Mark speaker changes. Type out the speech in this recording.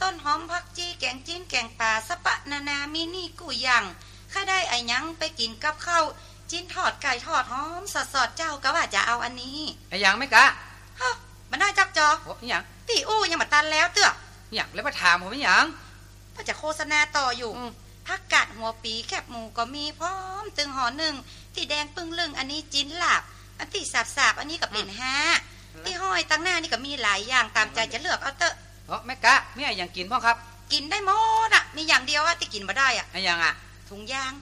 Speaker 1: ต้นหอมผักจีแกงจีนแกงป่าสะปะนานามีนี่กูยังข้าได้ไอ้ยังไปกินกับข้าวจีนทอดไก่ทอดหอมสดๆเจ้าก็ว่าจะเอาอันนี้
Speaker 2: ไอ้ยังไม่กะ
Speaker 1: ฮะมันได้จักจอ
Speaker 2: โอ้ยัง
Speaker 1: ตีอู้ยังมาตันแล้วเตื้อ
Speaker 2: ยังแล้วมาถามผมไม่ยัง
Speaker 1: ก็จะโฆษณาต่ออยู่ผักกาดหัวปีแคบหมูก็มีพร้อมตึงห่อหนึ่งที่แดงปึ้งลึงอันนี้จีนหลาบอันที่สาบๆอันนี้ก็เป็นห้าที่ห้อยตั้งหน้านี่ก็มีหลายอย่างตามใจจะเลือกเอาเตอะ
Speaker 2: แม่กะไม่ไอ้ยังกินพ่อครับ
Speaker 1: กินได้หมดอ่ะมีอย่างเดียวอะที่กินมาได้อ่ะ
Speaker 2: ไอ้ยังอ่ะ
Speaker 1: ถุงยาง